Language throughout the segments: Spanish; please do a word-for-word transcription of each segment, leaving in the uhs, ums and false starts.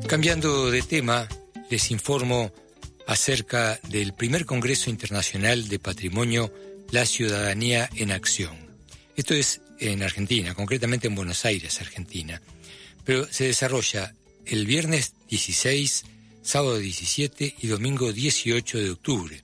Cambiando de tema, les informo acerca del primer Congreso Internacional de Patrimonio La Ciudadanía en Acción. Esto es en Argentina, concretamente en Buenos Aires, Argentina. Pero se desarrolla el viernes dieciséis, sábado diecisiete y domingo dieciocho de octubre.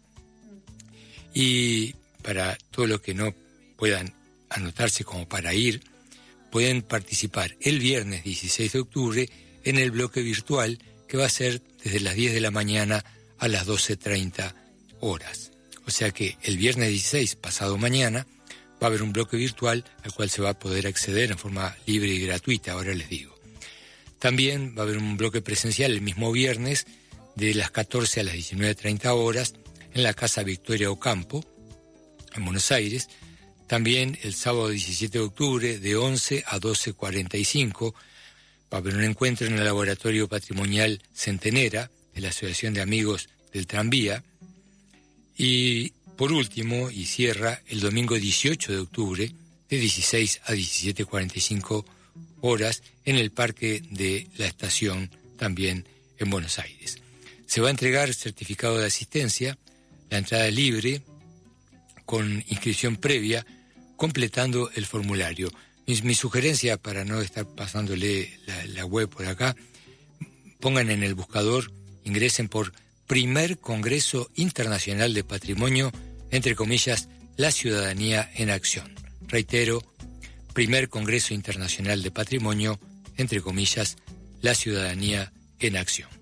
Y para todos los que no puedan anotarse como para ir, pueden participar el viernes dieciséis de octubre en el bloque virtual que va a ser desde las diez de la mañana a las doce treinta horas. O sea que el viernes dieciséis, pasado mañana, va a haber un bloque virtual al cual se va a poder acceder en forma libre y gratuita, ahora les digo. También va a haber un bloque presencial el mismo viernes de las catorce a las diecinueve treinta horas en la Casa Victoria Ocampo, en Buenos Aires. También el sábado diecisiete de octubre de once a doce cuarenta y cinco va a haber un encuentro en el Laboratorio Patrimonial Centenera de la Asociación de Amigos del Tranvía. Y por último, y cierra, el domingo dieciocho de octubre de dieciséis a diecisiete cuarenta y cinco horas en el Parque de la Estación, también en Buenos Aires. Se va a entregar certificado de asistencia, la entrada es libre, con inscripción previa, completando el formulario. Mi, mi sugerencia, para no estar pasándole la, la web por acá, pongan en el buscador, ingresen por Primer Congreso Internacional de Patrimonio, entre comillas, La Ciudadanía en Acción. Reitero, Primer Congreso Internacional de Patrimonio, entre comillas, La Ciudadanía en Acción.